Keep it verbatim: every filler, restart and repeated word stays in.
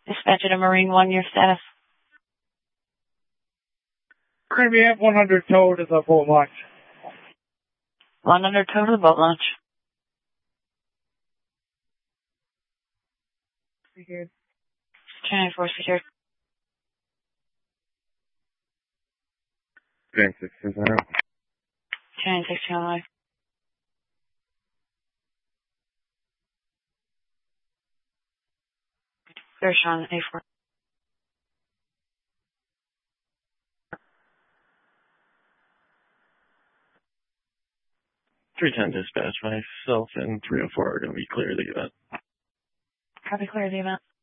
Dispatcher to Marine One, your status. Caribbean one hundred towed is a boat launch. one hundred towed to the boat launch. Secured. two ninety-four secured. two ninety-six is that? two ninety-six on the way. There's Sean, A four. three ten dispatch, myself and three oh four are going to be clear of the event. Copy, clear the event.